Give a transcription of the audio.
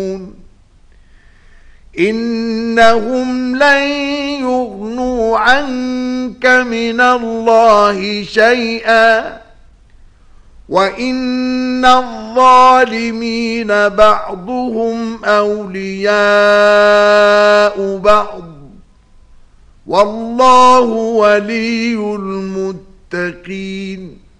إنهم لن يغنوا عنك من الله شيئا وإن الظالمين بعضهم أولياء بعض والله ولي المتقين